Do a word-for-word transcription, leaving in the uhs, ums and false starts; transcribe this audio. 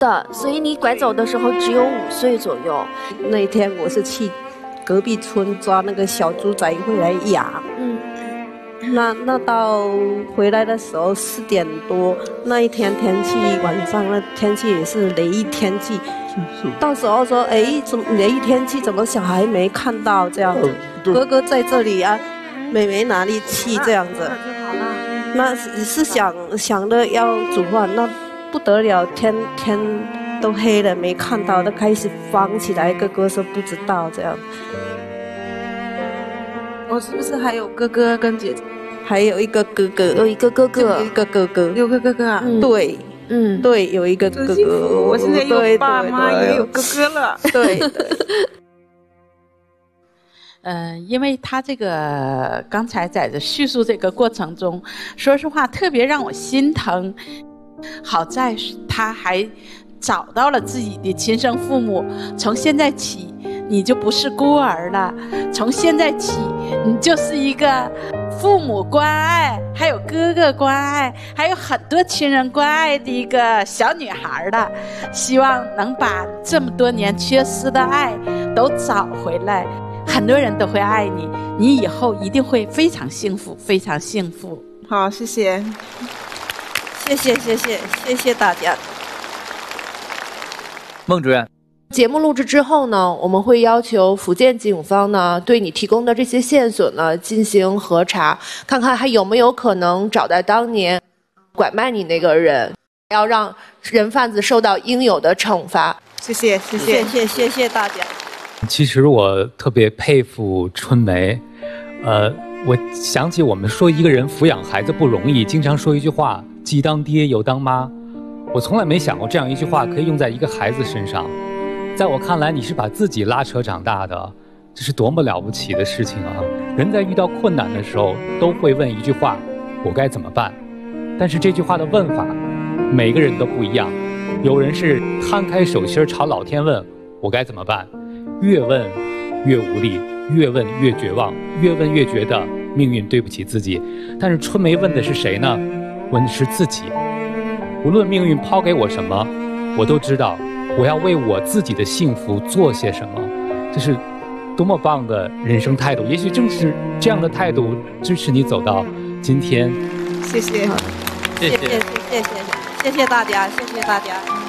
的，所以你拐走的时候只有五岁左右。 那一天我是去隔壁村抓那个小猪仔回来养。嗯。那那到回来的时候四点多，那一天天气晚上那天气也是雷雨天气，到时候说哎，怎么雷雨天气怎么小孩没看到这样子？哥哥在这里啊，妹妹哪里去这样子？那是是想想着要煮饭，那不得了，天天都黑了没看到，都开始慌起来。哥哥说不知道这样。 我是不是还有哥哥跟姐姐？ 还有一个哥哥， 有一个哥哥， 有一个哥哥， 有个哥哥啊？ 嗯、对，嗯，对，有一个哥哥。 我现在有爸妈，也有哥哥了。 对。 嗯、呃，因为他这个刚才在这叙述这个过程中，说实话特别让我心疼。好在他还找到了自己的亲生父母，从现在起你就不是孤儿了，从现在起你就是一个父母关爱还有哥哥关爱还有很多亲人关爱的一个小女孩了。希望能把这么多年缺失的爱都找回来，很多人都会爱你，你以后一定会非常幸福，非常幸福。 好，谢谢。 谢谢谢谢谢谢大家。 孟主任， 节目录制之后呢，我们会要求福建警方呢对你提供的这些线索呢进行核查，看看还有没有可能找到当年拐卖你那个人，要让人贩子受到应有的惩罚。 谢谢谢谢谢谢谢谢大家。 其实我特别佩服春梅，呃，我想起我们说一个人抚养孩子不容易，经常说一句话，既当爹又当妈。我从来没想过这样一句话可以用在一个孩子身上。在我看来，你是把自己拉扯长大的，这是多么了不起的事情啊！人在遇到困难的时候，都会问一句话：我该怎么办？但是这句话的问法，每个人都不一样。有人是摊开手心朝老天问：我该怎么办？越问越无力，越问越绝望，越问越觉得命运对不起自己。但是春梅问的是谁呢？问的是自己。无论命运抛给我什么，我都知道我要为我自己的幸福做些什么。这是多么棒的人生态度！也许正是这样的态度支持你走到今天。 谢谢， 谢谢谢谢谢谢谢谢大家，谢谢大家。